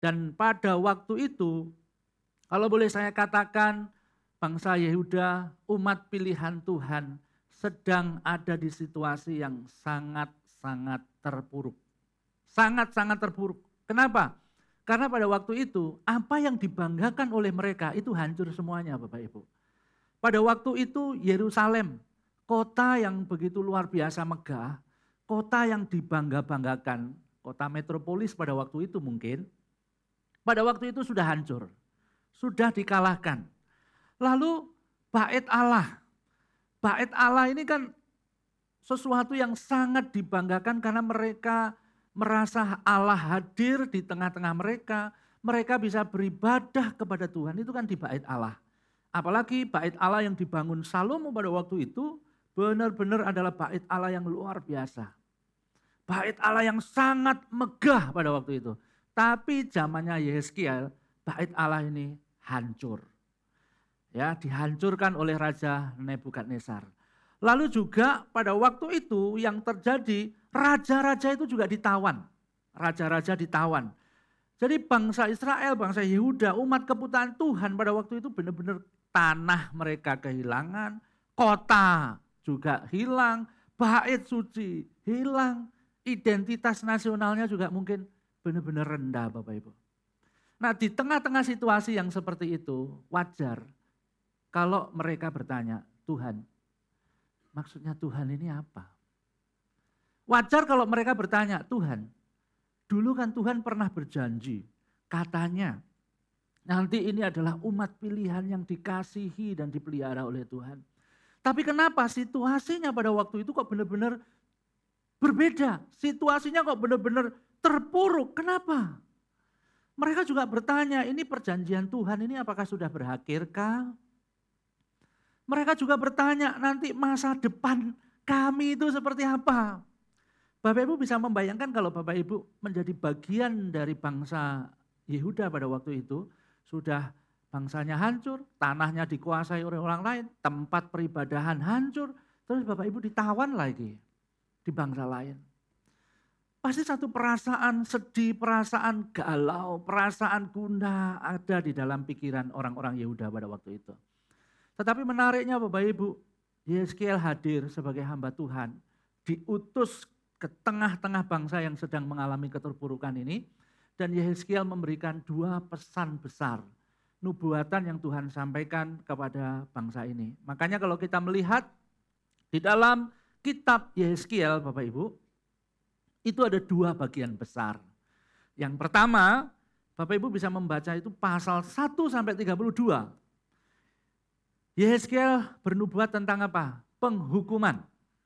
Dan pada waktu itu, kalau boleh saya katakan, bangsa Yehuda, umat pilihan Tuhan, sedang ada di situasi yang sangat-sangat terpuruk. Sangat-sangat terpuruk. Kenapa? Karena pada waktu itu, apa yang dibanggakan oleh mereka itu hancur semuanya Bapak Ibu. Pada waktu itu Yerusalem, kota yang begitu luar biasa megah, kota yang dibangga-banggakan, kota metropolis pada waktu itu mungkin, pada waktu itu sudah hancur, sudah dikalahkan. Lalu bait Allah ini kan sesuatu yang sangat dibanggakan karena mereka merasa Allah hadir di tengah-tengah mereka, mereka bisa beribadah kepada Tuhan, itu kan di bait Allah. Apalagi bait Allah yang dibangun Salomo pada waktu itu benar-benar adalah bait Allah yang luar biasa. Bait Allah yang sangat megah pada waktu itu. Tapi zamannya Yehezkiel, bait Allah ini hancur. Ya, dihancurkan oleh Raja Nebukadnezar. Lalu juga pada waktu itu yang terjadi, raja-raja itu juga ditawan. Raja-raja ditawan. Jadi bangsa Israel, bangsa Yehuda, umat keputaan Tuhan pada waktu itu benar-benar tanah mereka kehilangan, kota juga hilang, bait suci hilang, identitas nasionalnya juga mungkin benar-benar rendah Bapak Ibu. Nah di tengah-tengah situasi yang seperti itu wajar kalau mereka bertanya, Tuhan maksudnya Tuhan ini apa? Wajar kalau mereka bertanya, Tuhan dulu kan Tuhan pernah berjanji, katanya nanti ini adalah umat pilihan yang dikasihi dan dipelihara oleh Tuhan. Tapi kenapa situasinya pada waktu itu kok benar-benar berbeda? Situasinya kok benar-benar terpuruk. Kenapa? Mereka juga bertanya, ini perjanjian Tuhan ini apakah sudah berakhirkah? Mereka juga bertanya, nanti masa depan kami itu seperti apa? Bapak Ibu bisa membayangkan kalau Bapak Ibu menjadi bagian dari bangsa Yehuda pada waktu itu, sudah bangsanya hancur, tanahnya dikuasai oleh orang lain, tempat peribadahan hancur, terus Bapak Ibu ditawan lagi di bangsa lain. Pasti satu perasaan sedih, perasaan galau, perasaan gundah ada di dalam pikiran orang-orang Yehuda pada waktu itu. Tetapi menariknya Bapak Ibu, Yehezkiel hadir sebagai hamba Tuhan, diutus ke tengah-tengah bangsa yang sedang mengalami keterpurukan ini, dan Yehezkiel memberikan dua pesan besar nubuatan yang Tuhan sampaikan kepada bangsa ini. Makanya kalau kita melihat di dalam kitab Yehezkiel Bapak Ibu, itu ada dua bagian besar. Yang pertama, Bapak Ibu bisa membaca itu pasal 1 sampai 32. Yehezkiel bernubuat tentang apa? Penghukuman.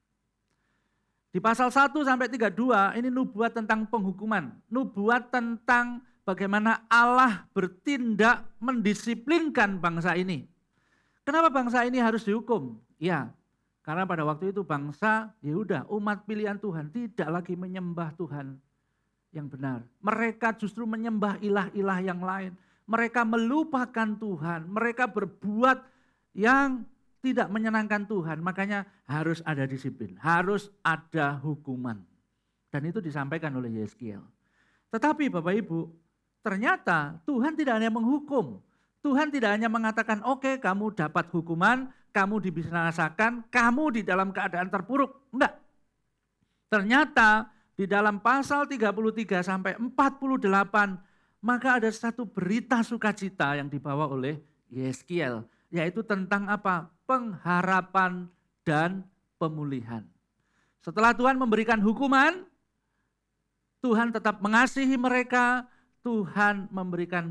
Di pasal 1 sampai 32 ini nubuat tentang penghukuman. Nubuat tentang bagaimana Allah bertindak mendisiplinkan bangsa ini. Kenapa bangsa ini harus dihukum? Ya, karena pada waktu itu bangsa Yehuda, umat pilihan Tuhan tidak lagi menyembah Tuhan yang benar. Mereka justru menyembah ilah-ilah yang lain. Mereka melupakan Tuhan, mereka berbuat yang tidak menyenangkan Tuhan, makanya harus ada disiplin, harus ada hukuman. Dan itu disampaikan oleh Yehezkiel. Tetapi Bapak Ibu, ternyata Tuhan tidak hanya menghukum. Tuhan tidak hanya mengatakan, oke, kamu dapat hukuman, kamu dibinasakan, kamu di dalam keadaan terpuruk. Enggak. Ternyata di dalam pasal 33 sampai 48, maka ada satu berita sukacita yang dibawa oleh Yehezkiel, yaitu tentang apa? Pengharapan dan pemulihan. Setelah Tuhan memberikan hukuman, Tuhan tetap mengasihi mereka, Tuhan memberikan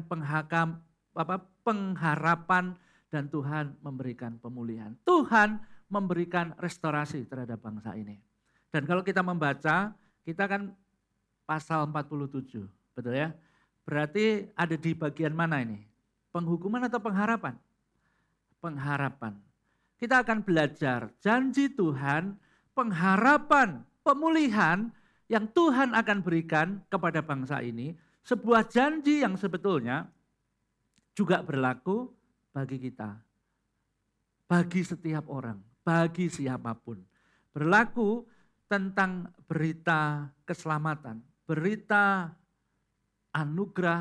pengharapan dan Tuhan memberikan pemulihan. Tuhan memberikan restorasi terhadap bangsa ini. Dan kalau kita membaca, kita kan pasal 47, betul ya? Berarti ada di bagian mana ini? Penghukuman atau pengharapan? Pengharapan. Kita akan belajar janji Tuhan, pengharapan, pemulihan yang Tuhan akan berikan kepada bangsa ini, sebuah janji yang sebetulnya juga berlaku bagi kita, bagi setiap orang, bagi siapapun. Berlaku tentang berita keselamatan, berita anugerah,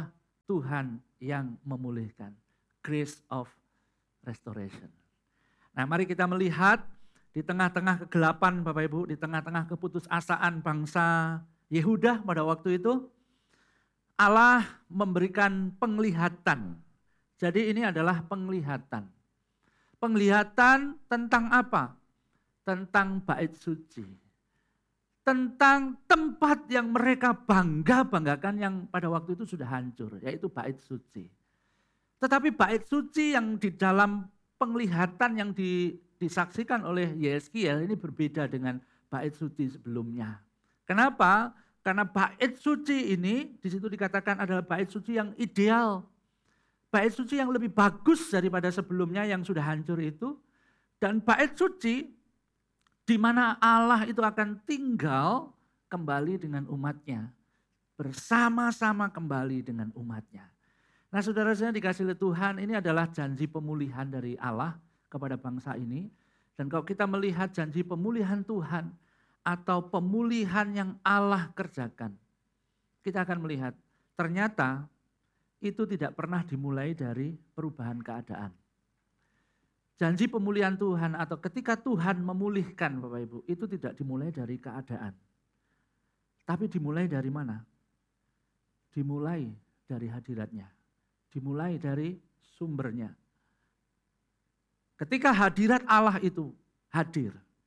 Tuhan yang memulihkan. Grace of restoration. Nah, mari kita melihat di tengah-tengah kegelapan Bapak Ibu, di tengah-tengah keputusasaan bangsa Yehuda pada waktu itu, Allah memberikan penglihatan. Jadi ini adalah penglihatan. Penglihatan tentang apa? Tentang bait suci. Tentang tempat yang mereka banggakan yang pada waktu itu sudah hancur, yaitu bait suci. Tetapi bait suci yang di dalam penglihatan yang disaksikan oleh Yeskiel ini berbeda dengan bait suci sebelumnya. Kenapa? Karena bait suci ini di situ dikatakan adalah bait suci yang ideal. Bait suci yang lebih bagus daripada sebelumnya yang sudah hancur itu. Dan bait suci di mana Allah itu akan tinggal kembali dengan umatnya. Bersama-sama kembali dengan umatnya. Nah saudara-saudara dikasih oleh Tuhan, ini adalah janji pemulihan dari Allah kepada bangsa ini. Dan kalau kita melihat janji pemulihan Tuhan atau pemulihan yang Allah kerjakan, kita akan melihat ternyata itu tidak pernah dimulai dari perubahan keadaan. Janji pemulihan Tuhan atau ketika Tuhan memulihkan Bapak Ibu, itu tidak dimulai dari keadaan. Tapi dimulai dari mana? Dimulai dari hadiratnya. Dimulai dari sumbernya. Ketika hadirat Allah itu hadir,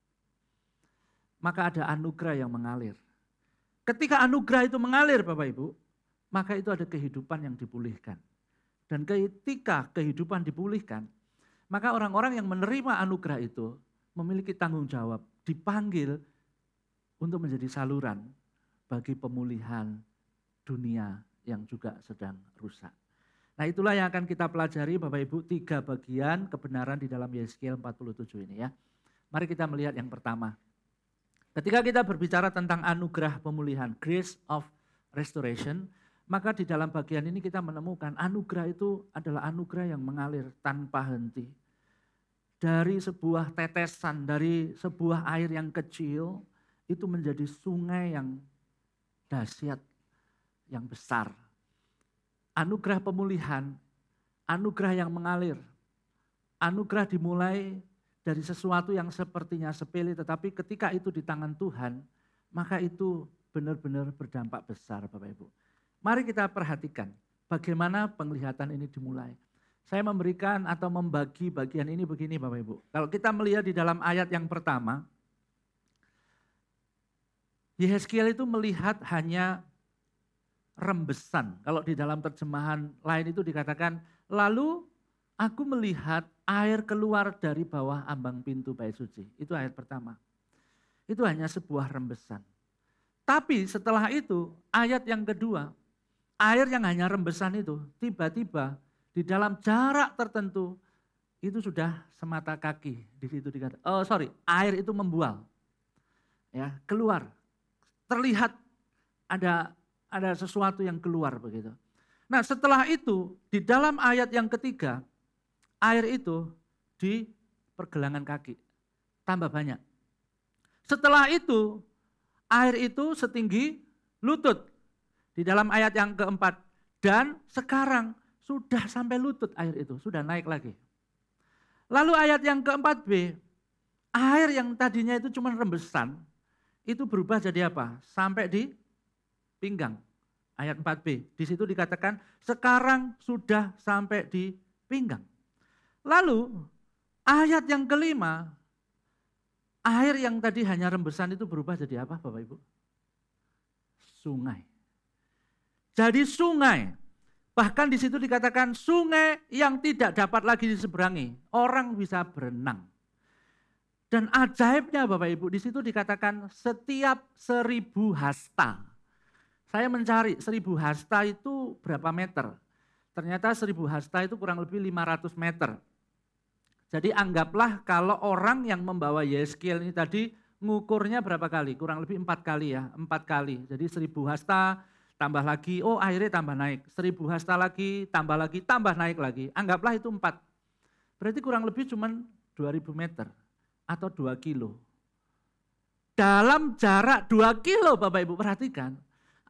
maka ada anugerah yang mengalir. Ketika anugerah itu mengalir Bapak Ibu, maka itu ada kehidupan yang dipulihkan. Dan ketika kehidupan dipulihkan, maka orang-orang yang menerima anugerah itu memiliki tanggung jawab, dipanggil untuk menjadi saluran bagi pemulihan dunia yang juga sedang rusak. Nah itulah yang akan kita pelajari Bapak Ibu, 3 bagian kebenaran di dalam Yeskiel 47 ini ya. Mari kita melihat yang pertama. Ketika kita berbicara tentang anugerah pemulihan, grace of restoration, maka di dalam bagian ini kita menemukan anugerah itu adalah anugerah yang mengalir tanpa henti. Dari sebuah tetesan, dari sebuah air yang kecil, itu menjadi sungai yang dahsyat, yang besar. Anugerah pemulihan, anugerah yang mengalir. Anugerah dimulai dari sesuatu yang sepertinya sepele, tetapi ketika itu di tangan Tuhan, maka itu benar-benar berdampak besar Bapak Ibu. Mari kita perhatikan bagaimana penglihatan ini dimulai. Saya memberikan atau membagi bagian ini begini Bapak Ibu. Kalau kita melihat di dalam ayat yang pertama, Yeskiel itu melihat hanya rembesan. Kalau di dalam terjemahan lain itu dikatakan, lalu aku melihat air keluar dari bawah ambang pintu bait suci. Itu ayat pertama. Itu hanya sebuah rembesan. Tapi setelah itu ayat yang kedua, air yang hanya rembesan itu tiba-tiba di dalam jarak tertentu itu sudah semata kaki. Di situ dikatakan, air itu membual. Ya, keluar. Terlihat ada sesuatu yang keluar begitu. Nah, setelah itu di dalam ayat yang ketiga, air itu di pergelangan kaki. Tambah banyak. Setelah itu air itu setinggi lutut. Di dalam ayat yang keempat. Dan sekarang sudah sampai lutut air itu, sudah naik lagi. Lalu ayat yang keempat B, air yang tadinya itu cuma rembesan, itu berubah jadi apa? Sampai di pinggang. Ayat 4b, di situ dikatakan sekarang sudah sampai di pinggang. Lalu ayat yang kelima, air yang tadi hanya rembesan itu berubah jadi apa Bapak Ibu? Sungai. Jadi sungai, bahkan di situ dikatakan sungai yang tidak dapat lagi diseberangi. Orang bisa berenang. Dan ajaibnya Bapak Ibu, di situ dikatakan setiap 1000 hasta. Saya mencari 1000 hasta itu berapa meter. Ternyata 1000 hasta itu kurang lebih 500 meter. Jadi anggaplah kalau orang yang membawa Yeskiel ini tadi ngukurnya berapa kali? Kurang lebih 4 kali ya, 4 kali. Jadi 1000 hasta tambah lagi, airnya tambah naik. 1000 hasta lagi, tambah naik lagi. Anggaplah itu 4. Berarti kurang lebih cuma 2000 meter atau 2 kilo. Dalam jarak 2 kilo Bapak Ibu perhatikan,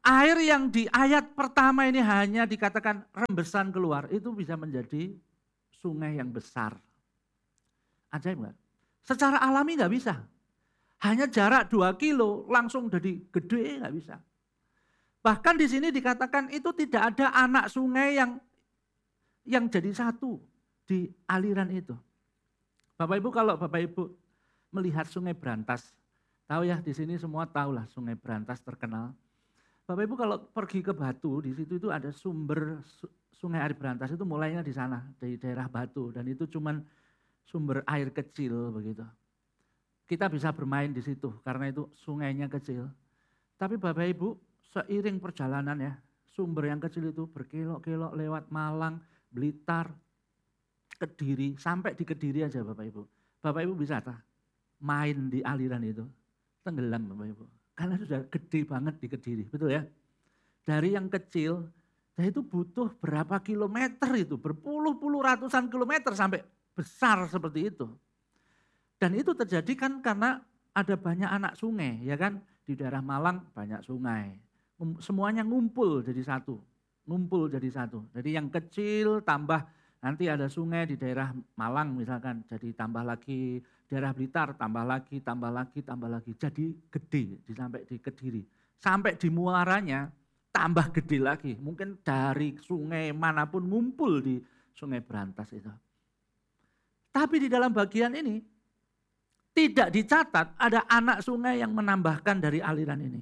Air yang di ayat pertama ini hanya dikatakan rembesan keluar, itu bisa menjadi sungai yang besar. Ajaib nggak? Secara alami nggak bisa. Hanya jarak 2 kilo langsung jadi gede, nggak bisa. Bahkan di sini dikatakan itu tidak ada anak sungai yang jadi satu di aliran itu. Bapak Ibu, kalau Bapak Ibu melihat Sungai Brantas, tahu ya, di sini semua tahu lah Sungai Brantas terkenal. Bapak Ibu kalau pergi ke Batu, di situ itu ada sumber Sungai Air Brantas, itu mulainya di sana, di daerah Batu, dan itu cuman sumber air kecil begitu. Kita bisa bermain di situ karena itu sungainya kecil. Tapi Bapak Ibu, seiring perjalanan ya, sumber yang kecil itu berkelok-kelok lewat Malang, Blitar, Kediri, sampai di Kediri aja Bapak Ibu. Bapak Ibu bisa main di aliran itu, tenggelam Bapak Ibu. Karena sudah gede banget di Kediri, betul ya? Dari yang kecil, itu butuh berapa kilometer itu, berpuluh-puluh ratusan kilometer sampai besar seperti itu. Dan itu terjadi kan karena ada banyak anak sungai, ya kan? Di daerah Malang banyak sungai. Semuanya ngumpul jadi satu, Jadi yang kecil tambah nanti ada sungai di daerah Malang misalkan, jadi tambah lagi, daerah Blitar tambah lagi, jadi gede sampai di Kediri. Sampai di muaranya tambah gede lagi, mungkin dari sungai manapun ngumpul di Sungai Brantas itu. Tapi di dalam bagian ini tidak dicatat ada anak sungai yang menambahkan dari aliran ini.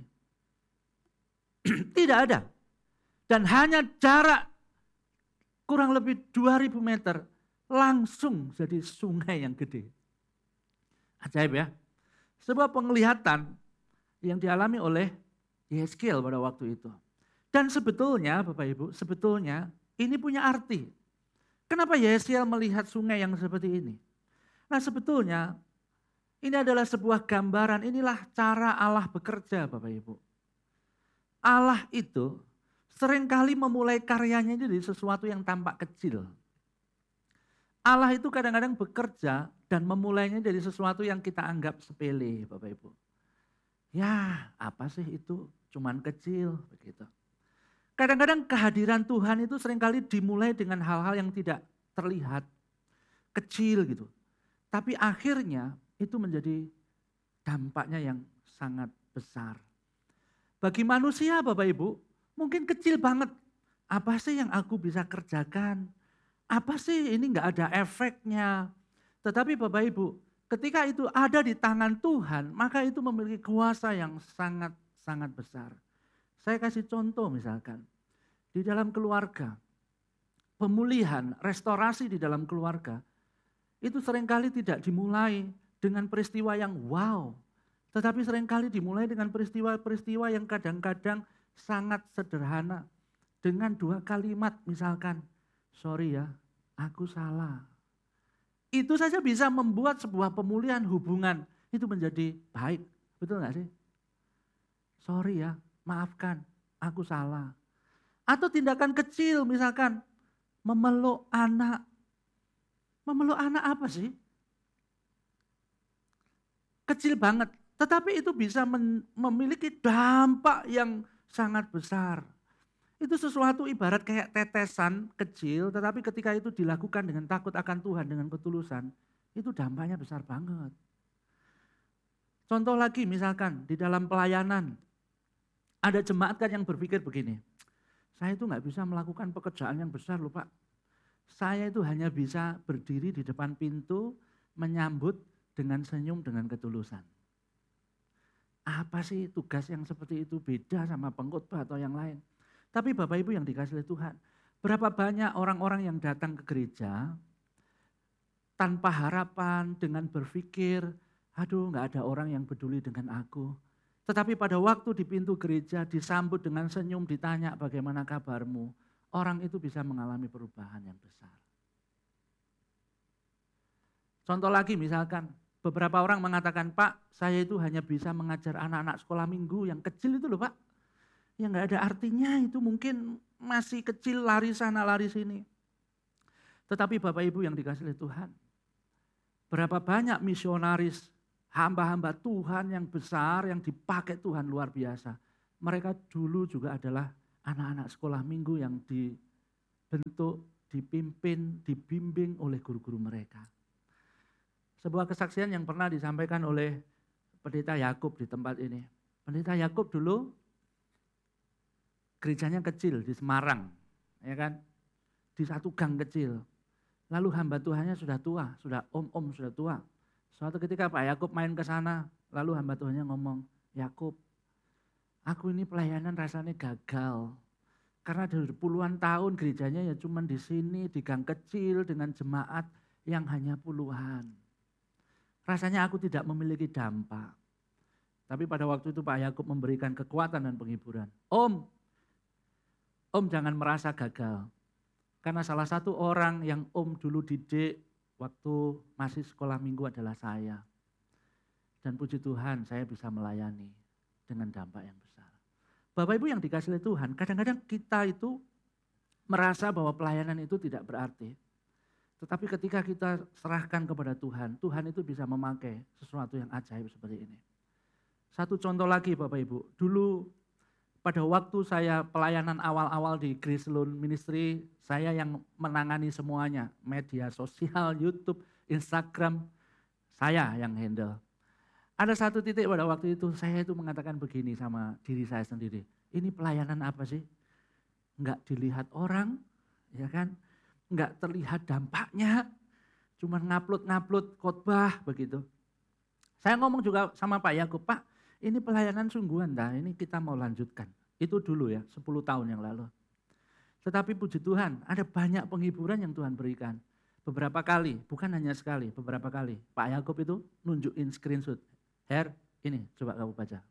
Tidak ada. Dan hanya jarak kurang lebih 2000 meter langsung jadi sungai yang gede. Ajaib ya. Sebuah penglihatan yang dialami oleh Yeskiel pada waktu itu. Dan sebetulnya Bapak Ibu, sebetulnya ini punya arti. Kenapa Yeskiel melihat sungai yang seperti ini? Nah sebetulnya ini adalah sebuah gambaran, inilah cara Allah bekerja Bapak Ibu. Allah itu seringkali memulai karyanya jadi sesuatu yang tampak kecil. Allah itu kadang-kadang bekerja dan memulainya dari sesuatu yang kita anggap sepele Bapak Ibu. Ya apa sih itu, cuman kecil begitu. Kadang-kadang kehadiran Tuhan itu seringkali dimulai dengan hal-hal yang tidak terlihat, kecil gitu. Tapi akhirnya itu menjadi dampaknya yang sangat besar. Bagi manusia Bapak Ibu, mungkin kecil banget. Apa sih yang aku bisa kerjakan? Apa sih ini nggak ada efeknya? Tetapi Bapak Ibu, ketika itu ada di tangan Tuhan, maka itu memiliki kuasa yang sangat-sangat besar. Saya kasih contoh misalkan, di dalam keluarga, pemulihan, restorasi di dalam keluarga, itu seringkali tidak dimulai dengan peristiwa yang wow. Tetapi seringkali dimulai dengan peristiwa-peristiwa yang kadang-kadang sangat sederhana. Dengan 2 kalimat misalkan, sorry ya, aku salah. Itu saja bisa membuat sebuah pemulihan hubungan itu menjadi baik. Betul gak sih? Sorry ya, maafkan, aku salah. Atau tindakan kecil misalkan, memeluk anak. Memeluk anak apa sih? Kecil banget, tetapi itu bisa memiliki dampak yang sangat besar. Itu sesuatu ibarat kayak tetesan kecil, tetapi ketika itu dilakukan dengan takut akan Tuhan, dengan ketulusan, itu dampaknya besar banget. Contoh lagi misalkan di dalam pelayanan, ada jemaat kan yang berpikir begini, saya itu nggak bisa melakukan pekerjaan yang besar loh Pak. Saya itu hanya bisa berdiri di depan pintu, menyambut dengan senyum, dengan ketulusan. Apa sih tugas yang seperti itu, beda sama pengkhotbah atau yang lain. Tapi Bapak Ibu yang dikasih oleh Tuhan, berapa banyak orang-orang yang datang ke gereja tanpa harapan, dengan berpikir, aduh nggak ada orang yang peduli dengan aku. Tetapi pada waktu di pintu gereja disambut dengan senyum, ditanya bagaimana kabarmu, orang itu bisa mengalami perubahan yang besar. Contoh lagi misalkan, beberapa orang mengatakan, Pak saya itu hanya bisa mengajar anak-anak sekolah minggu yang kecil itu loh Pak. Yang nggak ada artinya, itu mungkin masih kecil, lari sana lari sini. Tetapi Bapak Ibu yang dikasih oleh Tuhan, berapa banyak misionaris, hamba-hamba Tuhan yang besar, yang dipakai Tuhan luar biasa, mereka dulu juga adalah anak-anak sekolah minggu yang dibentuk, dipimpin, dibimbing oleh guru-guru mereka. Sebuah kesaksian yang pernah disampaikan oleh Pendeta Yakub di tempat ini. Pendeta Yakub dulu gerejanya kecil di Semarang, ya kan? Di satu gang kecil. Lalu hamba Tuhannya sudah tua, sudah om-om sudah tua. Suatu ketika Pak Yakub main ke sana, lalu hamba Tuhannya ngomong, Yakub, aku ini pelayanan rasanya gagal. Karena dari puluhan tahun gerejanya ya cuma di sini, di gang kecil dengan jemaat yang hanya puluhan. Rasanya aku tidak memiliki dampak. Tapi pada waktu itu Pak Yakub memberikan kekuatan dan penghiburan. Om jangan merasa gagal. Karena salah satu orang yang Om dulu didik waktu masih sekolah minggu adalah saya. Dan puji Tuhan saya bisa melayani dengan dampak yang besar. Bapak Ibu yang dikasih oleh Tuhan, kadang-kadang kita itu merasa bahwa pelayanan itu tidak berarti. Tetapi ketika kita serahkan kepada Tuhan, Tuhan itu bisa memakai sesuatu yang ajaib seperti ini. Satu contoh lagi Bapak Ibu, dulu pada waktu saya pelayanan awal-awal di Grace Loan Ministry, saya yang menangani semuanya, media sosial, YouTube, Instagram, saya yang handle. Ada satu titik pada waktu itu saya itu mengatakan begini sama diri saya sendiri, ini pelayanan apa sih? Enggak dilihat orang, ya kan? Enggak terlihat dampaknya, cuma ngupload khotbah begitu. Saya ngomong juga sama Pak Yakub, Pak, ini pelayanan sungguhan dah, ini kita mau lanjutkan. Itu dulu ya, 10 tahun yang lalu. Tetapi puji Tuhan, ada banyak penghiburan yang Tuhan berikan. Beberapa kali, bukan hanya sekali, beberapa kali. Pak Yakub itu nunjukin screenshot. Her, ini coba kamu baca.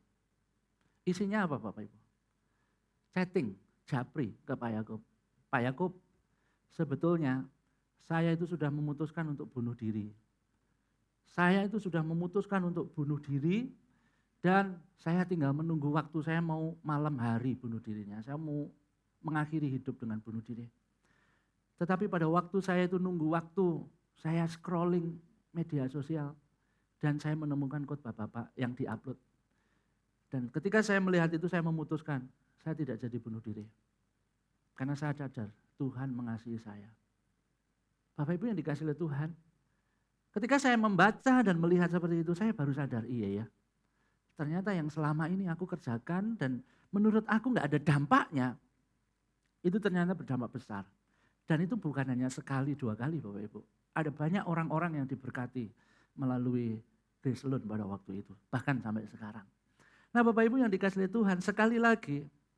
Isinya apa Bapak Ibu? Chatting, japri ke Pak Yakub. Pak Yakub, sebetulnya saya itu sudah memutuskan untuk bunuh diri. Saya itu sudah memutuskan untuk bunuh diri dan saya tinggal menunggu waktu saya mau malam hari bunuh dirinya. Saya mau mengakhiri hidup dengan bunuh diri. Tetapi pada waktu saya itu nunggu waktu, saya scrolling media sosial dan saya menemukan khotbah Bapak yang diupload. Dan ketika saya melihat itu saya memutuskan, saya tidak jadi bunuh diri. Karena saya sadar Tuhan mengasihi saya. Bapak Ibu yang dikasihi oleh Tuhan, ketika saya membaca dan melihat seperti itu, saya baru sadar, iya ya. Ternyata yang selama ini aku kerjakan dan menurut aku nggak ada dampaknya, itu ternyata berdampak besar. Dan itu bukan hanya sekali, 2 kali Bapak Ibu. Ada banyak orang-orang yang diberkati melalui Grace Loan pada waktu itu, bahkan sampai sekarang. Nah Bapak Ibu yang dikasihi Tuhan, sekali lagi,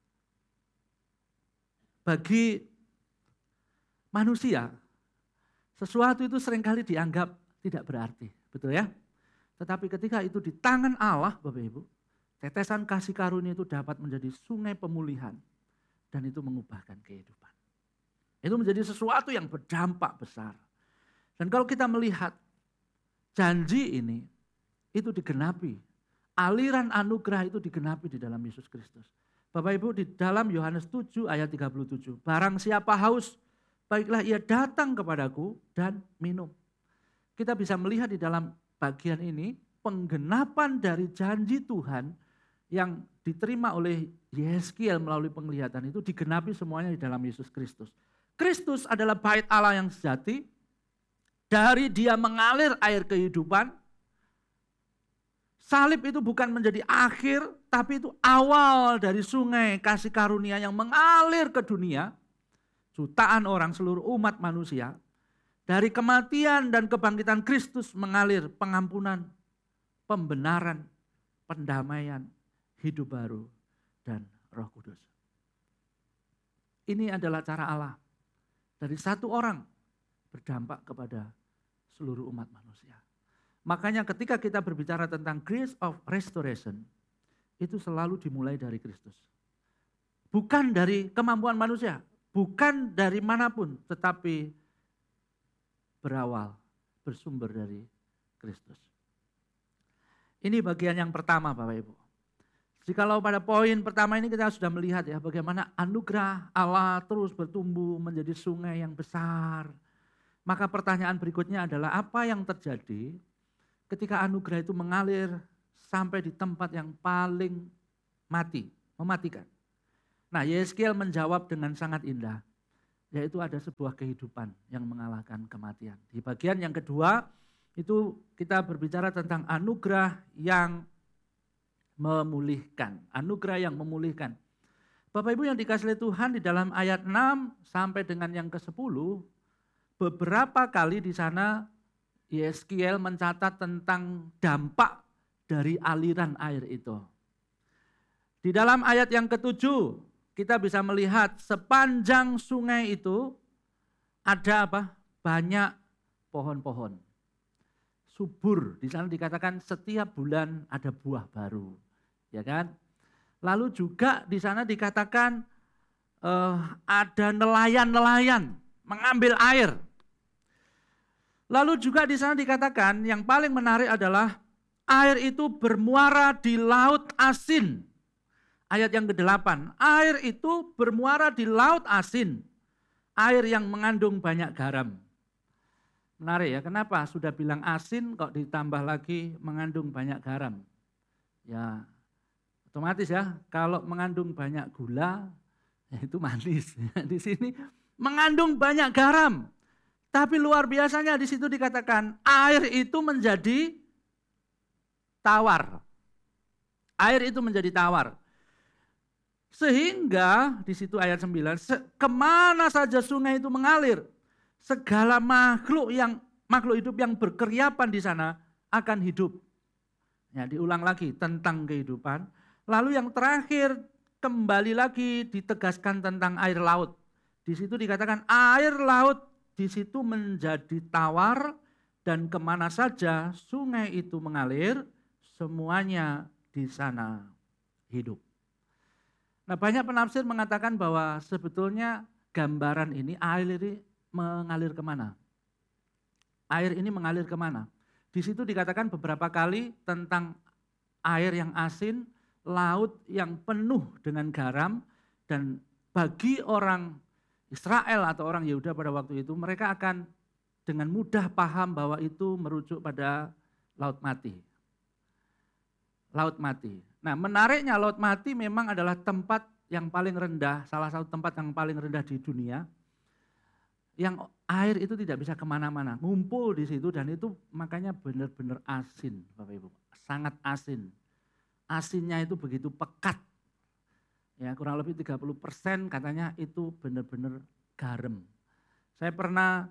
bagi manusia, sesuatu itu seringkali dianggap tidak berarti, betul ya? Tetapi ketika itu di tangan Allah Bapak Ibu, tetesan kasih karunia itu dapat menjadi sungai pemulihan dan itu mengubahkan kehidupan. Itu menjadi sesuatu yang berdampak besar. Dan kalau kita melihat janji ini, itu digenapi. Aliran anugerah itu digenapi di dalam Yesus Kristus. Bapak Ibu di dalam Yohanes 7 ayat 37. Barang siapa haus, baiklah ia datang kepadaku dan minum. Kita bisa melihat di dalam bagian ini penggenapan dari janji Tuhan yang diterima oleh Yeskiel melalui penglihatan itu digenapi semuanya di dalam Yesus Kristus. Kristus adalah bait Allah yang sejati, dari dia mengalir air kehidupan. Salib itu bukan menjadi akhir, tapi itu awal dari sungai kasih karunia yang mengalir ke dunia. Jutaan orang seluruh umat manusia. Dari kematian dan kebangkitan Kristus mengalir pengampunan, pembenaran, pendamaian, hidup baru, dan Roh Kudus. Ini adalah cara Allah. Dari satu orang berdampak kepada seluruh umat manusia. Makanya ketika kita berbicara tentang grace of restoration, itu selalu dimulai dari Kristus. Bukan dari kemampuan manusia, bukan dari manapun, tetapi berawal, bersumber dari Kristus. Ini bagian yang pertama Bapak Ibu. Jikalau pada poin pertama ini kita sudah melihat ya bagaimana anugerah Allah terus bertumbuh menjadi sungai yang besar. Maka pertanyaan berikutnya adalah apa yang terjadi ketika anugerah itu mengalir sampai di tempat yang paling mati, mematikan. Nah, Yeskiel menjawab dengan sangat indah, yaitu ada sebuah kehidupan yang mengalahkan kematian. Di bagian yang kedua, itu kita berbicara tentang anugerah yang memulihkan. Anugerah yang memulihkan. Bapak Ibu yang dikasihi Tuhan, di dalam ayat 6 sampai dengan yang ke-10, beberapa kali di sana Yeskiel mencatat tentang dampak dari aliran air itu. Di dalam ayat yang ke-7, kita bisa melihat sepanjang sungai itu ada apa? Banyak pohon-pohon. Subur, di sana dikatakan setiap bulan ada buah baru, ya kan? Lalu juga di sana dikatakan ada nelayan-nelayan mengambil air. Lalu juga di sana dikatakan yang paling menarik adalah air itu bermuara di laut asin. Ayat yang ke-8, air itu bermuara di laut asin, air yang mengandung banyak garam. Menarik ya, kenapa sudah bilang asin kok ditambah lagi mengandung banyak garam? Ya otomatis ya, kalau mengandung banyak gula, ya itu manis. Di sini mengandung banyak garam. Tapi luar biasanya di situ dikatakan air itu menjadi tawar. Air itu menjadi tawar. Sehingga di situ ayat 9, kemana saja sungai itu mengalir, segala makhluk hidup yang berkeriapan di sana akan hidup. Ya, diulang lagi tentang kehidupan. Lalu yang terakhir kembali lagi ditegaskan tentang air laut. Di situ dikatakan air laut di situ menjadi tawar dan kemana saja sungai itu mengalir, semuanya di sana hidup. Nah, banyak penafsir mengatakan bahwa sebetulnya gambaran ini air ini mengalir kemana? Air ini mengalir kemana? Di situ dikatakan beberapa kali tentang air yang asin, laut yang penuh dengan garam, dan bagi orang Israel atau orang Yehuda pada waktu itu mereka akan dengan mudah paham bahwa itu merujuk pada laut mati. Laut mati. Nah, menariknya laut mati memang adalah tempat yang paling rendah, salah satu tempat yang paling rendah di dunia, yang air itu tidak bisa kemana-mana, ngumpul di situ dan itu makanya benar-benar asin, Bapak Ibu, sangat asin. Asinnya itu begitu pekat, ya kurang lebih 30% katanya itu benar-benar garam. Saya pernah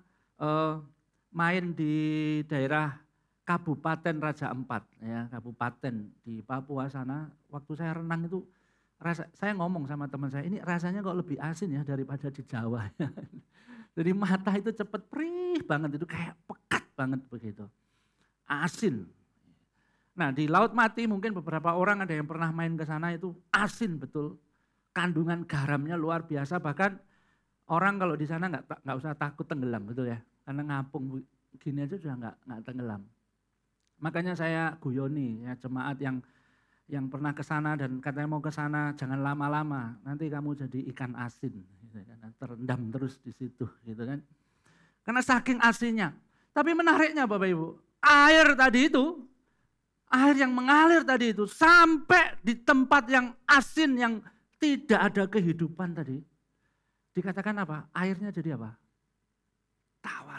main di daerah Kabupaten Raja Ampat, ya kabupaten di Papua sana. Waktu saya renang itu, saya ngomong sama teman saya, ini rasanya kok lebih asin ya daripada di Jawa. Jadi mata itu cepet perih banget, itu kayak pekat banget begitu, asin. Nah di Laut Mati mungkin beberapa orang ada yang pernah main ke sana itu asin betul, kandungan garamnya luar biasa. Bahkan orang kalau di sana nggak usah takut tenggelam, betul ya, karena ngapung gini aja sudah nggak tenggelam. Makanya saya guyoni ya jemaat yang pernah ke sana dan katanya mau ke sana jangan lama-lama, nanti kamu jadi ikan asin, gitu kan, terendam terus di situ, gitu kan. Karena saking asinnya. Tapi menariknya Bapak Ibu, air tadi itu, air yang mengalir tadi itu sampai di tempat yang asin yang tidak ada kehidupan tadi, dikatakan apa? Airnya jadi apa? Tawar.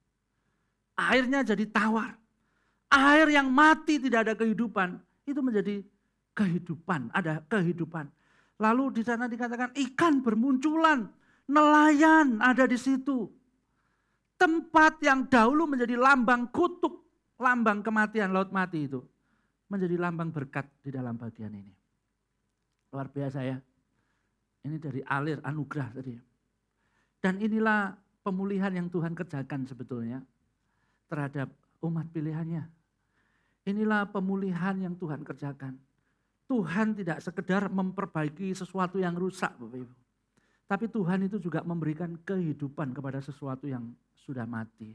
Airnya jadi tawar. Air yang mati tidak ada kehidupan, itu menjadi kehidupan, ada kehidupan. Lalu di sana dikatakan ikan bermunculan, nelayan ada di situ. Tempat yang dahulu menjadi lambang kutuk, lambang kematian laut mati itu, menjadi lambang berkat di dalam bagian ini. Luar biasa ya, ini dari alir anugerah tadi. Dan inilah pemulihan yang Tuhan kerjakan sebetulnya terhadap umat pilihannya. Inilah pemulihan yang Tuhan kerjakan. Tuhan tidak sekedar memperbaiki sesuatu yang rusak, Bapak Ibu. Tapi Tuhan itu juga memberikan kehidupan kepada sesuatu yang sudah mati.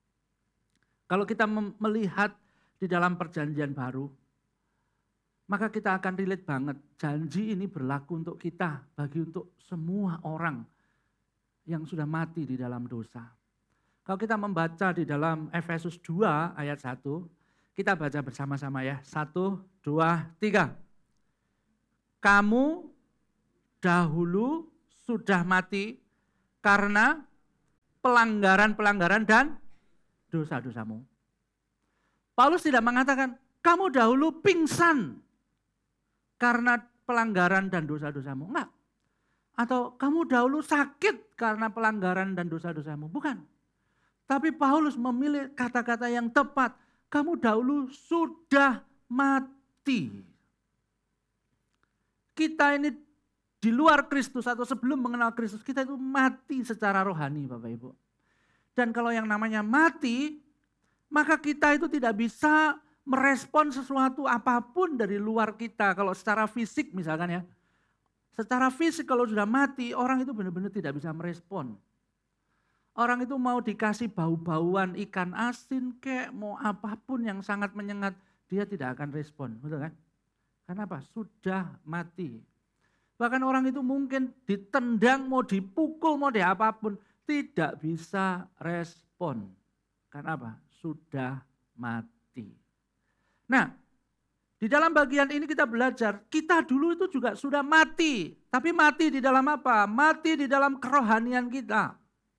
Kalau kita melihat di dalam perjanjian baru, maka kita akan relate banget. Janji ini berlaku untuk kita, bagi untuk semua orang yang sudah mati di dalam dosa. Kalau kita membaca di dalam Efesus 2 ayat 1, kita baca bersama-sama ya. 1, 2, 3. kamu dahulu sudah mati karena pelanggaran-pelanggaran dan dosa-dosamu. Paulus tidak mengatakan, kamu dahulu pingsan karena pelanggaran dan dosa-dosamu. Enggak. Atau kamu dahulu sakit karena pelanggaran dan dosa-dosamu. Bukan. Tapi Paulus memilih kata-kata yang tepat. Kamu dahulu sudah mati. Kita ini di luar Kristus atau sebelum mengenal Kristus, kita itu mati secara rohani Bapak Ibu. Dan kalau yang namanya mati, maka kita itu tidak bisa merespon sesuatu apapun dari luar kita. Kalau secara fisik misalkan ya. Secara fisik kalau sudah mati, orang itu benar-benar tidak bisa merespon. Orang itu mau dikasih bau-bauan ikan asin kek, mau apapun yang sangat menyengat, dia tidak akan respon, betul kan? Kenapa? Sudah mati. Bahkan orang itu mungkin ditendang, mau dipukul, mau apapun, tidak bisa respon. Karena apa? Sudah mati. Nah, di dalam bagian ini kita belajar, kita dulu itu juga sudah mati. Tapi mati di dalam apa? Mati di dalam kerohanian kita.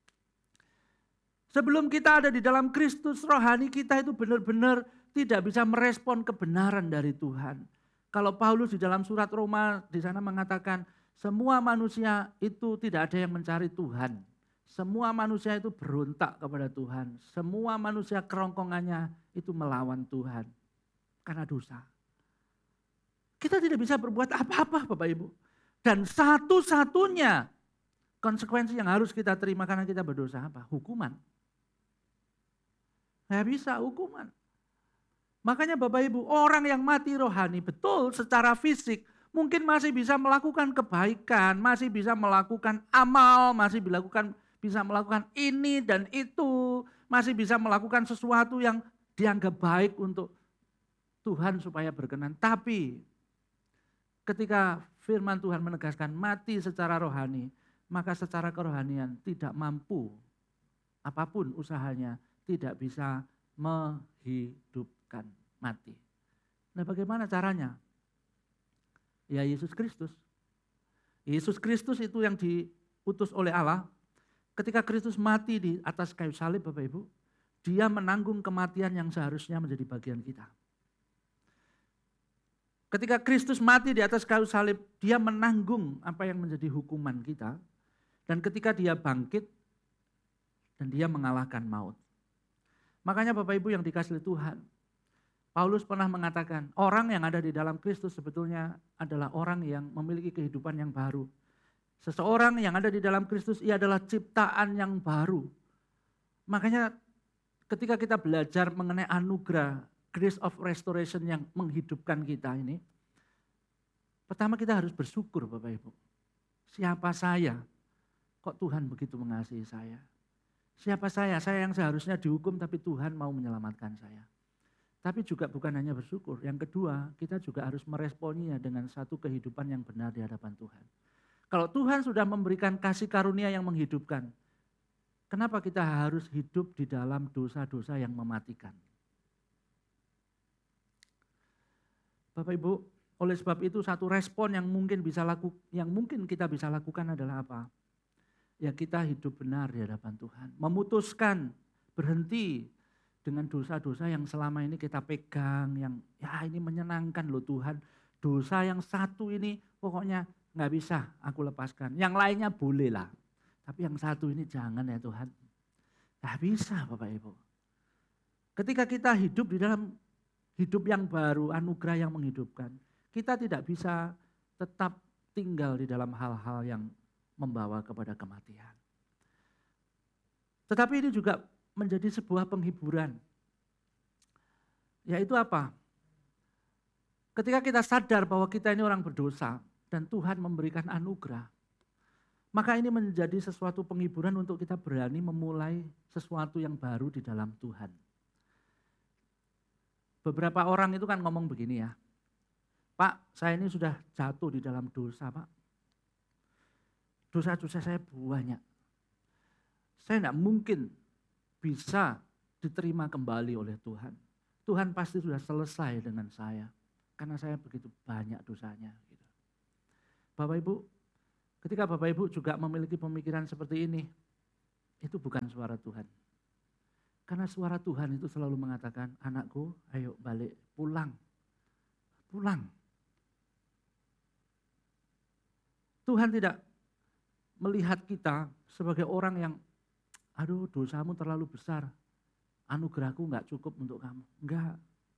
Sebelum kita ada di dalam Kristus, rohani kita itu benar-benar tidak bisa merespon kebenaran dari Tuhan. Kalau Paulus di dalam surat Roma di sana mengatakan, semua manusia itu tidak ada yang mencari Tuhan. Semua manusia itu berontak kepada Tuhan. Semua manusia kerongkongannya itu melawan Tuhan. Karena dosa. Kita tidak bisa berbuat apa-apa Bapak Ibu. Dan satu-satunya konsekuensi yang harus kita terima karena kita berdosa apa? Hukuman. Nggak bisa hukuman. Makanya Bapak Ibu, orang yang mati rohani betul secara fisik mungkin masih bisa melakukan kebaikan, masih bisa melakukan amal, masih bisa melakukan ini dan itu, masih bisa melakukan sesuatu yang dianggap baik untuk Tuhan supaya berkenan. Tapi ketika firman Tuhan menegaskan mati secara rohani, maka secara kerohanian tidak mampu apapun usahanya tidak bisa menghidupkan mati. Nah, bagaimana caranya? Ya Yesus Kristus. Yesus Kristus itu yang diutus oleh Allah. Ketika Kristus mati di atas kayu salib Bapak Ibu, dia menanggung kematian yang seharusnya menjadi bagian kita. Ketika Kristus mati di atas kayu salib, dia menanggung apa yang menjadi hukuman kita. Dan ketika dia bangkit, dan dia mengalahkan maut. Makanya Bapak Ibu yang dikasihi Tuhan, Paulus pernah mengatakan, orang yang ada di dalam Kristus sebetulnya adalah orang yang memiliki kehidupan yang baru. Seseorang yang ada di dalam Kristus, ia adalah ciptaan yang baru. Makanya ketika kita belajar mengenai anugerah, grace of restoration yang menghidupkan kita ini, pertama kita harus bersyukur Bapak Ibu. Siapa saya? Kok Tuhan begitu mengasihi saya? Siapa saya? Saya yang seharusnya dihukum tapi Tuhan mau menyelamatkan saya. Tapi juga bukan hanya bersyukur. Yang kedua, kita juga harus meresponinya dengan satu kehidupan yang benar di hadapan Tuhan. Kalau Tuhan sudah memberikan kasih karunia yang menghidupkan, kenapa kita harus hidup di dalam dosa-dosa yang mematikan? Bapak Ibu, oleh sebab itu satu respon yang mungkin kita bisa lakukan adalah apa? Ya kita hidup benar di hadapan Tuhan. Memutuskan berhenti dengan dosa-dosa yang selama ini kita pegang, yang ya ini menyenangkan loh Tuhan. Dosa yang satu ini pokoknya nggak bisa aku lepaskan. Yang lainnya boleh lah. Tapi yang satu ini jangan ya Tuhan. Nggak bisa Bapak Ibu. Ketika kita hidup di dalam hidup yang baru, anugerah yang menghidupkan, kita tidak bisa tetap tinggal di dalam hal-hal yang membawa kepada kematian. Tetapi ini juga menjadi sebuah penghiburan. Yaitu apa? Ketika kita sadar bahwa kita ini orang berdosa dan Tuhan memberikan anugerah, maka ini menjadi sesuatu penghiburan untuk kita berani memulai sesuatu yang baru di dalam Tuhan. Beberapa orang itu kan ngomong begini ya, Pak, saya ini sudah jatuh di dalam dosa, Pak. Dosa-dosa saya banyak. Saya tidak mungkin bisa diterima kembali oleh Tuhan. Tuhan pasti sudah selesai dengan saya. Karena saya begitu banyak dosanya. Gitu. Bapak Ibu, ketika Bapak Ibu juga memiliki pemikiran seperti ini, itu bukan suara Tuhan. Karena suara Tuhan itu selalu mengatakan, anakku ayo balik, pulang. Pulang. Tuhan tidak melihat kita sebagai orang yang, aduh dosamu terlalu besar, anugerahku enggak cukup untuk kamu. Enggak.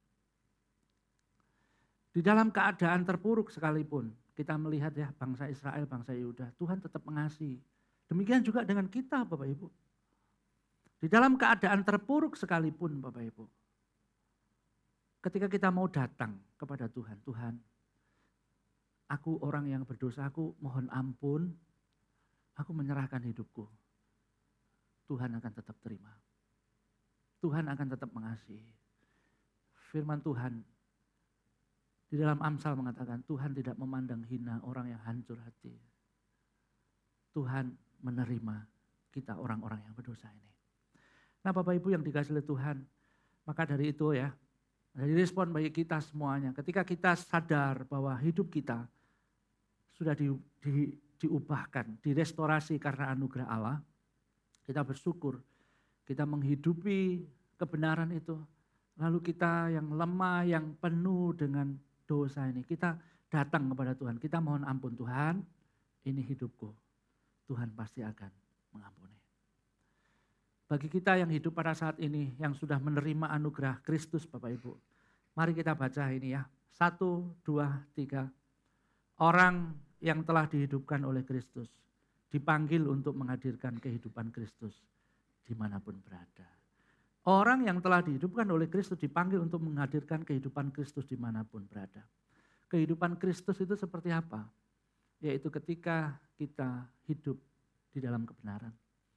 Di dalam keadaan terpuruk sekalipun, kita melihat ya bangsa Israel, bangsa Yehuda, Tuhan tetap mengasihi. Demikian juga dengan kita Bapak Ibu. Di dalam keadaan terpuruk sekalipun Bapak Ibu, ketika kita mau datang kepada Tuhan, Tuhan, aku orang yang berdosa, aku mohon ampun, aku menyerahkan hidupku. Tuhan akan tetap terima. Tuhan akan tetap mengasihi. Firman Tuhan di dalam Amsal mengatakan, Tuhan tidak memandang hina orang yang hancur hati. Tuhan menerima kita orang-orang yang berdosa ini. Nah Bapak Ibu yang dikasihi oleh Tuhan, maka dari itu ya, dari respon bagi kita semuanya, ketika kita sadar bahwa hidup kita sudah diubahkan, direstorasi karena anugerah Allah, kita bersyukur, kita menghidupi kebenaran itu, lalu kita yang lemah, yang penuh dengan dosa ini, kita datang kepada Tuhan, kita mohon ampun Tuhan, ini hidupku, Tuhan pasti akan mengampuni. Bagi kita yang hidup pada saat ini, yang sudah menerima anugerah Kristus Bapak Ibu, mari kita baca ini ya, 1, 2, 3. Orang yang telah dihidupkan oleh Kristus, dipanggil untuk menghadirkan kehidupan Kristus dimanapun berada. Orang yang telah dihidupkan oleh Kristus dipanggil untuk menghadirkan kehidupan Kristus dimanapun berada. Kehidupan Kristus itu seperti apa? Yaitu ketika kita hidup di dalam kebenaran.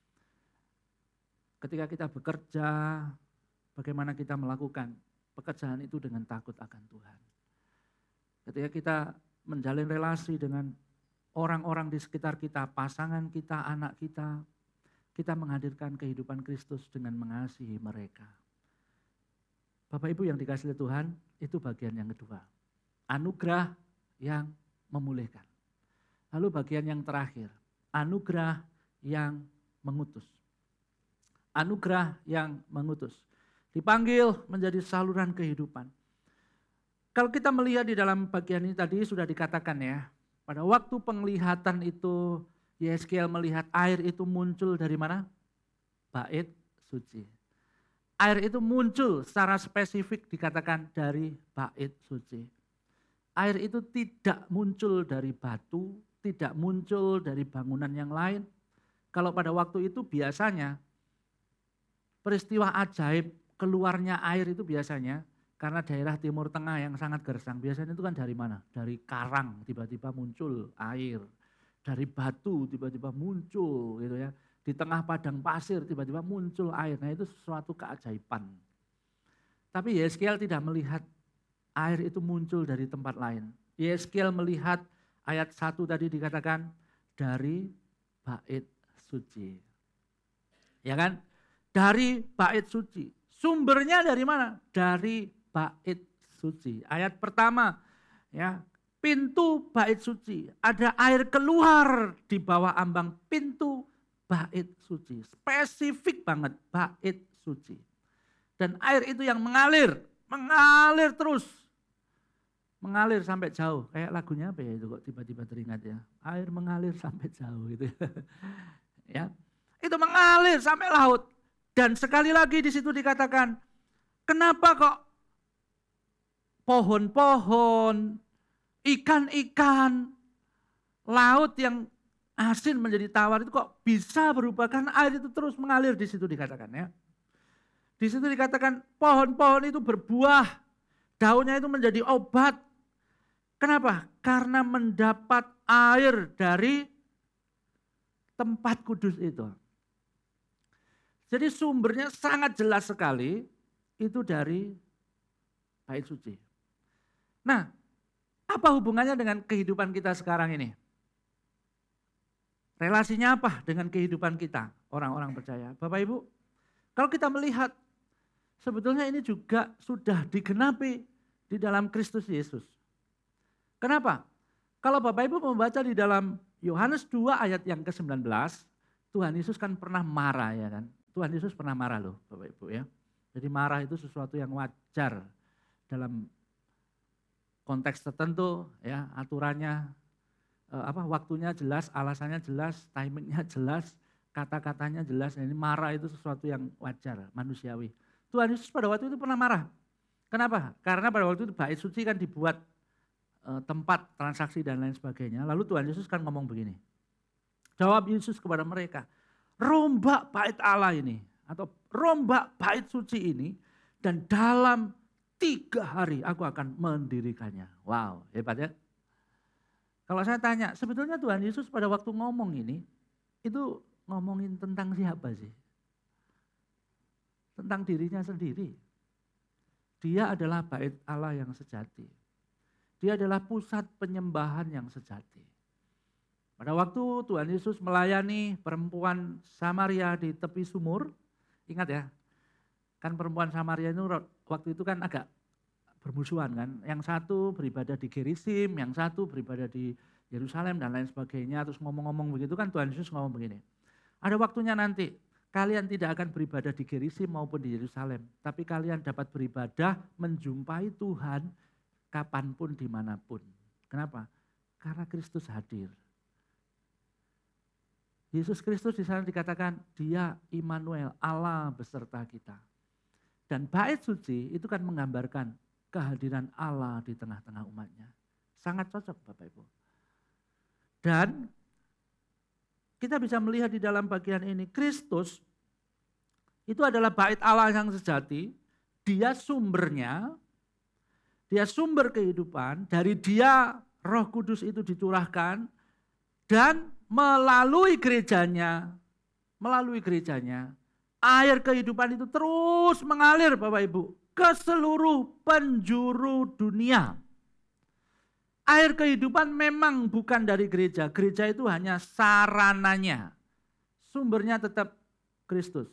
Ketika kita bekerja, bagaimana kita melakukan pekerjaan itu dengan takut akan Tuhan. Ketika kita menjalin relasi dengan orang-orang di sekitar kita, pasangan kita, anak kita menghadirkan kehidupan Kristus dengan mengasihi mereka. Bapak Ibu yang dikasihi Tuhan, itu bagian yang kedua. Anugerah yang memulihkan. Lalu bagian yang terakhir, anugerah yang mengutus. Anugerah yang mengutus. Dipanggil menjadi saluran kehidupan. Kalau kita melihat di dalam bagian ini tadi sudah dikatakan ya, pada waktu penglihatan itu Yeskiel melihat air itu muncul dari mana? Bait suci. Air itu muncul secara spesifik dikatakan dari bait suci. Air itu tidak muncul dari batu, tidak muncul dari bangunan yang lain. Kalau pada waktu itu biasanya peristiwa ajaib keluarnya air itu biasanya karena daerah Timur Tengah yang sangat gersang. Biasanya itu kan dari mana? Dari karang tiba-tiba muncul air. Dari batu tiba-tiba muncul gitu ya. Di tengah padang pasir tiba-tiba muncul air. Nah itu sesuatu keajaiban. Tapi Yeskiel tidak melihat air itu muncul dari tempat lain. Yeskiel melihat ayat 1 tadi dikatakan dari bait suci. Ya kan? Dari bait suci. Sumbernya dari mana? Dari bait suci. Ayat pertama ya, pintu bait suci. Ada air keluar di bawah ambang pintu bait suci. Spesifik banget bait suci. Dan air itu yang mengalir terus. Mengalir sampai jauh. Kayak lagunya apa ya itu kok tiba-tiba teringat ya. Air mengalir sampai jauh gitu ya. Itu mengalir sampai laut. Dan sekali lagi di situ dikatakan, kenapa kok pohon-pohon, ikan-ikan, laut yang asin menjadi tawar itu kok bisa berubah karena air itu terus mengalir di situ dikatakan ya. Di situ dikatakan pohon-pohon itu berbuah, daunnya itu menjadi obat. Kenapa? Karena mendapat air dari tempat kudus itu. Jadi sumbernya sangat jelas sekali itu dari bait suci. Nah, apa hubungannya dengan kehidupan kita sekarang ini? Relasinya apa dengan kehidupan kita, orang-orang percaya? Bapak Ibu, kalau kita melihat sebetulnya ini juga sudah digenapi di dalam Kristus Yesus. Kenapa? Kalau Bapak Ibu membaca di dalam Yohanes 2 ayat yang ke-19, Tuhan Yesus kan pernah marah ya kan. Tuhan Yesus pernah marah loh Bapak Ibu ya. Jadi marah itu sesuatu yang wajar dalam konteks tertentu ya, aturannya waktunya jelas, alasannya jelas, timingnya jelas, kata-katanya jelas. Ini marah itu sesuatu yang wajar, manusiawi. Tuhan Yesus pada waktu itu pernah marah. Kenapa? Karena pada waktu itu bait suci kan dibuat tempat transaksi dan lain sebagainya. Lalu Tuhan Yesus kan ngomong begini. Jawab Yesus kepada mereka, rombak bait Allah ini atau rombak bait suci ini dan dalam 3 hari aku akan mendirikannya. Wow, hebat ya. Kalau saya tanya, sebetulnya Tuhan Yesus pada waktu ngomong ini, itu ngomongin tentang siapa sih? Tentang dirinya sendiri. Dia adalah bait Allah yang sejati. Dia adalah pusat penyembahan yang sejati. Pada waktu Tuhan Yesus melayani perempuan Samaria di tepi sumur, ingat ya, kan perempuan Samaria itu waktu itu kan agak bermusuhan kan. Yang satu beribadah di Gerizim, yang satu beribadah di Yerusalem dan lain sebagainya. Terus ngomong-ngomong begitu kan Tuhan Yesus ngomong begini. Ada waktunya nanti kalian tidak akan beribadah di Gerizim maupun di Yerusalem. Tapi kalian dapat beribadah menjumpai Tuhan kapanpun dimanapun. Kenapa? Karena Kristus hadir. Yesus Kristus di sana dikatakan dia Immanuel, Allah beserta kita. Dan bait suci itu kan menggambarkan kehadiran Allah di tengah-tengah umatnya. Sangat cocok Bapak Ibu. Dan kita bisa melihat di dalam bagian ini, Kristus itu adalah bait Allah yang sejati, dia sumbernya, dia sumber kehidupan, dari dia Roh Kudus itu dicurahkan, dan melalui gerejanya, air kehidupan itu terus mengalir Bapak Ibu ke seluruh penjuru dunia. Air kehidupan memang bukan dari gereja. Gereja itu hanya sarananya. Sumbernya tetap Kristus.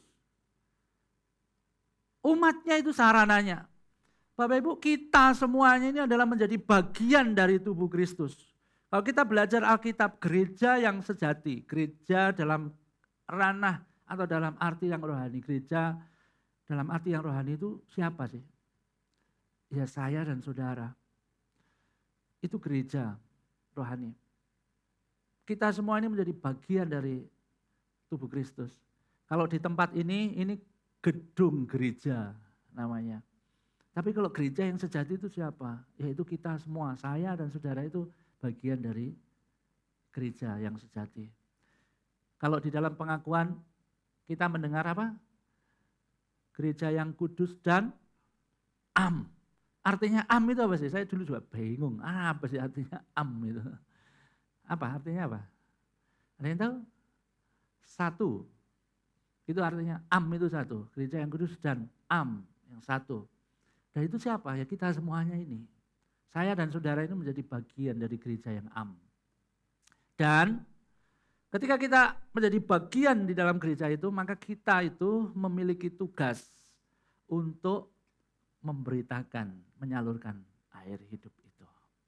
Umatnya itu sarananya. Bapak Ibu, kita semuanya ini adalah menjadi bagian dari tubuh Kristus. Kalau kita belajar Alkitab, gereja yang sejati, gereja dalam ranah atau dalam arti yang rohani. Gereja dalam arti yang rohani itu siapa sih? Ya saya dan saudara. Itu gereja rohani. Kita semua ini menjadi bagian dari tubuh Kristus. Kalau di tempat ini gedung gereja namanya. Tapi kalau gereja yang sejati itu siapa? Yaitu kita semua, saya dan saudara itu bagian dari gereja yang sejati. Kalau di dalam pengakuan kita mendengar apa? Gereja yang kudus dan am. Artinya am itu apa sih? Saya dulu juga bingung. Apa sih artinya am itu? Apa artinya apa? Ada yang tahu? Satu. Itu artinya am itu satu. Gereja yang kudus dan am yang satu. Dan itu siapa? Ya kita semuanya ini. Saya dan saudara ini menjadi bagian dari gereja yang am. Dan ketika kita menjadi bagian di dalam gereja itu, maka kita itu memiliki tugas untuk memberitakan, menyalurkan air hidup itu.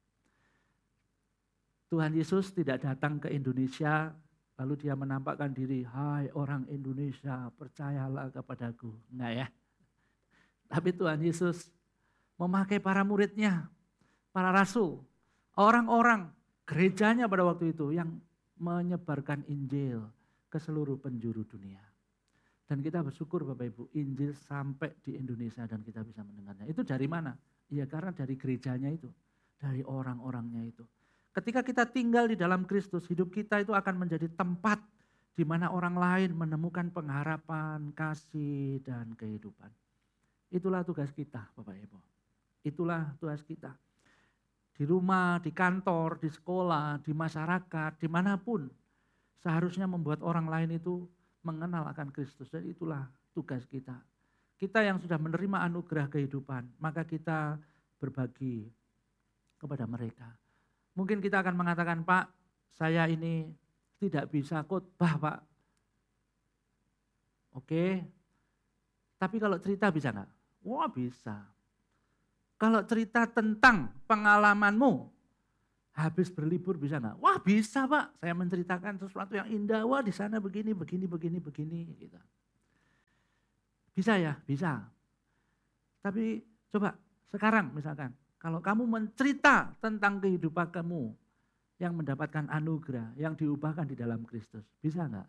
Tuhan Yesus tidak datang ke Indonesia lalu dia menampakkan diri, hai orang Indonesia percayalah kepadaku. Enggak ya. Tapi Tuhan Yesus memakai para muridnya, para rasul, orang-orang gerejanya pada waktu itu yang menyebarkan Injil ke seluruh penjuru dunia. Dan kita bersyukur Bapak Ibu, Injil sampai di Indonesia dan kita bisa mendengarnya. Itu dari mana? Ya karena dari gerejanya itu, dari orang-orangnya itu. Ketika kita tinggal di dalam Kristus, hidup kita itu akan menjadi tempat di mana orang lain menemukan pengharapan, kasih, dan kehidupan. Itulah tugas kita Bapak Ibu. Itulah tugas kita. Di rumah, di kantor, di sekolah, di masyarakat, dimanapun. Seharusnya membuat orang lain itu mengenal akan Kristus, dan itulah tugas kita. Kita yang sudah menerima anugerah kehidupan, maka kita berbagi kepada mereka. Mungkin kita akan mengatakan, Pak, saya ini tidak bisa khotbah, Pak. Oke, tapi kalau cerita bisa enggak? Wah bisa. Kalau cerita tentang pengalamanmu, Habis berlibur bisa nggak? Wah bisa Pak, saya menceritakan sesuatu yang indah. Wah di sana begini, begini, begini, begini. Gitu. Bisa ya? Bisa. Tapi coba sekarang misalkan, kalau kamu mencerita tentang kehidupan kamu yang mendapatkan anugerah, yang diubahkan di dalam Kristus. Bisa nggak?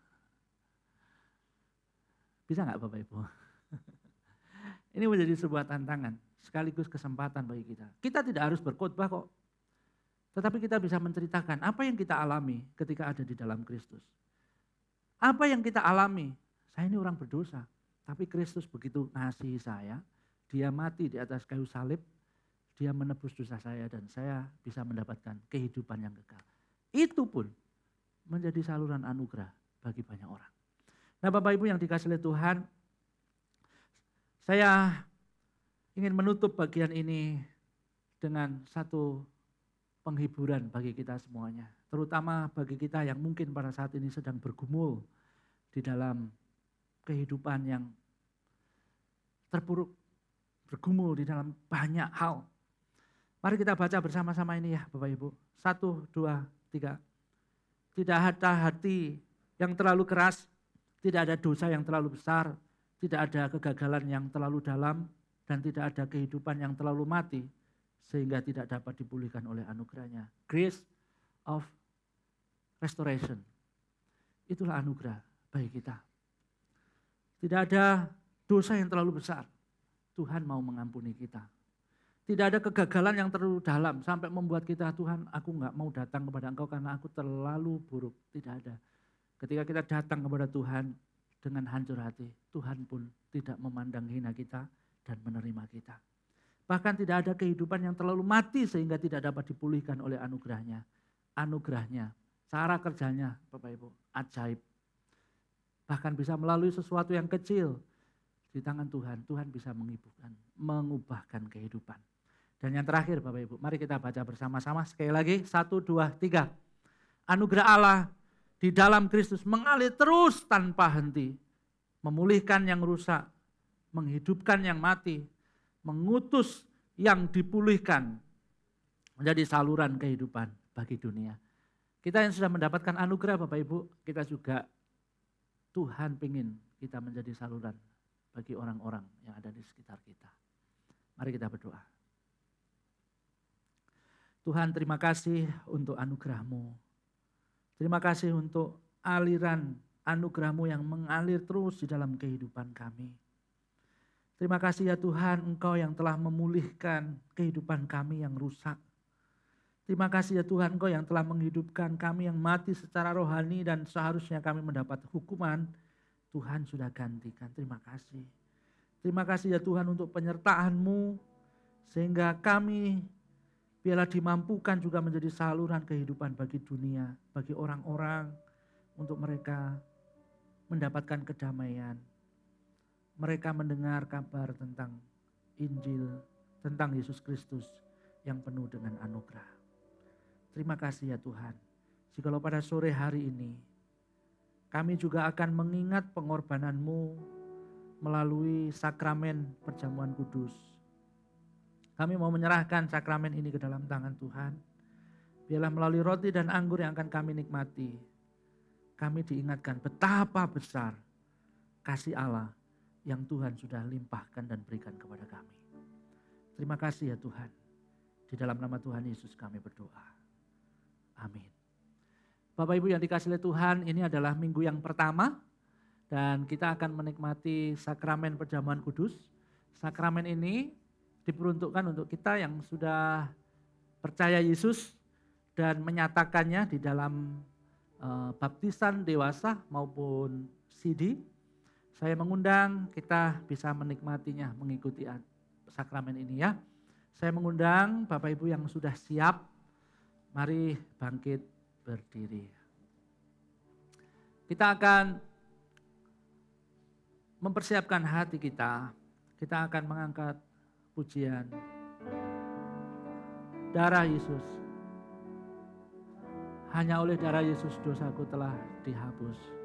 Bisa nggak Bapak Ibu? Ini menjadi sebuah tantangan, sekaligus kesempatan bagi kita. Kita tidak harus berkhotbah kok. Tetapi kita bisa menceritakan apa yang kita alami ketika ada di dalam Kristus. Apa yang kita alami? Saya ini orang berdosa, tapi Kristus begitu ngasihi saya, dia mati di atas kayu salib, dia menebus dosa saya dan saya bisa mendapatkan kehidupan yang kekal. Itu pun menjadi saluran anugerah bagi banyak orang. Nah Bapak Ibu yang dikasihi oleh Tuhan, saya ingin menutup bagian ini dengan satu penghiburan bagi kita semuanya. Terutama bagi kita yang mungkin pada saat ini sedang bergumul di dalam kehidupan yang terpuruk, bergumul di dalam banyak hal. Mari kita baca bersama-sama ini ya Bapak Ibu. 1, 2, 3. Tidak ada hati yang terlalu keras, tidak ada dosa yang terlalu besar, tidak ada kegagalan yang terlalu dalam, dan tidak ada kehidupan yang terlalu mati, sehingga tidak dapat dipulihkan oleh anugerahnya. Grace of restoration. Itulah anugerah bagi kita. Tidak ada dosa yang terlalu besar. Tuhan mau mengampuni kita. Tidak ada kegagalan yang terlalu dalam sampai membuat kita, Tuhan aku enggak mau datang kepada Engkau karena aku terlalu buruk. Tidak ada. Ketika kita datang kepada Tuhan dengan hancur hati, Tuhan pun tidak memandang hina kita dan menerima kita. Bahkan tidak ada kehidupan yang terlalu mati sehingga tidak dapat dipulihkan oleh anugerahnya. Anugerahnya, cara kerjanya Bapak Ibu, ajaib. Bahkan bisa melalui sesuatu yang kecil di tangan Tuhan, Tuhan bisa mengubahkan kehidupan. Dan yang terakhir Bapak Ibu, mari kita baca bersama-sama sekali lagi, 1, 2, 3. Anugerah Allah di dalam Kristus mengalir terus tanpa henti, memulihkan yang rusak, menghidupkan yang mati, mengutus yang dipulihkan, menjadi saluran kehidupan bagi dunia. Kita yang sudah mendapatkan anugerah Bapak Ibu, kita juga Tuhan ingin kita menjadi saluran bagi orang-orang yang ada di sekitar kita. Mari kita berdoa. Tuhan terima kasih untuk anugerah-Mu. Terima kasih untuk aliran anugerah-Mu yang mengalir terus di dalam kehidupan kami. Terima kasih ya Tuhan, Engkau yang telah memulihkan kehidupan kami yang rusak. Terima kasih ya Tuhan, Engkau yang telah menghidupkan kami yang mati secara rohani dan seharusnya kami mendapat hukuman. Tuhan sudah gantikan, terima kasih. Terima kasih ya Tuhan untuk penyertaan-Mu sehingga kami biarlah dimampukan juga menjadi saluran kehidupan bagi dunia, bagi orang-orang untuk mereka mendapatkan kedamaian. Mereka mendengar kabar tentang Injil, tentang Yesus Kristus yang penuh dengan anugerah. Terima kasih ya Tuhan. Jikalau pada sore hari ini kami juga akan mengingat pengorbanan-Mu melalui sakramen perjamuan kudus. Kami mau menyerahkan sakramen ini ke dalam tangan Tuhan. Biarlah melalui roti dan anggur yang akan kami nikmati, kami diingatkan betapa besar kasih Allah yang Tuhan sudah limpahkan dan berikan kepada kami. Terima kasih ya Tuhan. Di dalam nama Tuhan Yesus kami berdoa. Amin. Bapak Ibu yang dikasihi oleh Tuhan, ini adalah minggu yang pertama dan kita akan menikmati sakramen perjamuan kudus. Sakramen ini diperuntukkan untuk kita yang sudah percaya Yesus dan menyatakannya di dalam baptisan dewasa maupun CD. Saya mengundang kita bisa menikmatinya, mengikuti sakramen ini ya. Saya mengundang Bapak Ibu yang sudah siap, mari bangkit berdiri. Kita akan mempersiapkan hati kita akan mengangkat pujian darah Yesus. Hanya oleh darah Yesus dosaku telah dihapus.